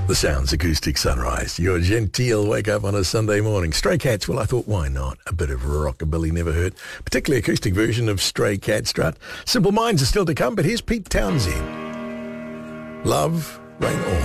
The Sounds Acoustic Sunrise. Your genteel wake up on a Sunday morning. Stray Cats, well, I thought, why not? A bit of rockabilly never hurt. Particularly acoustic version of Stray Cat Strut. Simple Minds are still to come, but here's Pete Townsend. Love, Rain, or